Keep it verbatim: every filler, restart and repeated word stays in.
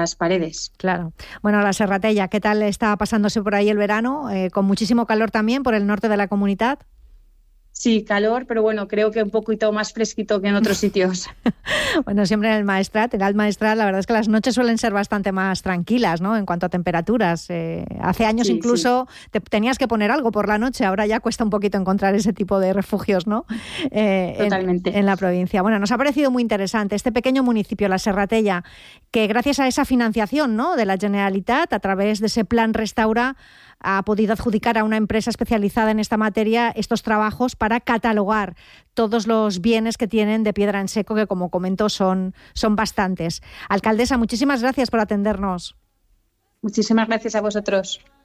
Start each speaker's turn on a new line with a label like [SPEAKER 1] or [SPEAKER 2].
[SPEAKER 1] las paredes.
[SPEAKER 2] Claro. Bueno, la Serratella, ¿qué tal está pasándose por ahí el verano? Eh, ¿con muchísimo calor también por el norte de la comunidad?
[SPEAKER 1] Sí, calor, pero bueno, creo que un poquito más fresquito que en otros sitios.
[SPEAKER 2] Bueno, siempre en el Maestrat, en el Maestrat, la verdad es que las noches suelen ser bastante más tranquilas, ¿no? En cuanto a temperaturas. Eh, hace años
[SPEAKER 1] Sí,
[SPEAKER 2] incluso sí. te tenías que poner algo por la noche, ahora ya cuesta un poquito encontrar ese tipo de refugios, ¿no? Eh,
[SPEAKER 1] Totalmente.
[SPEAKER 2] En, en la provincia. Bueno, nos ha parecido muy interesante este pequeño municipio, la Serratella, que gracias a esa financiación, ¿no?, de la Generalitat, a través de ese plan Restaura, ha podido adjudicar a una empresa especializada en esta materia estos trabajos para catalogar todos los bienes que tienen de piedra en seco, que como comento son, son bastantes. Alcaldesa, muchísimas gracias por atendernos.
[SPEAKER 1] Muchísimas gracias a vosotros.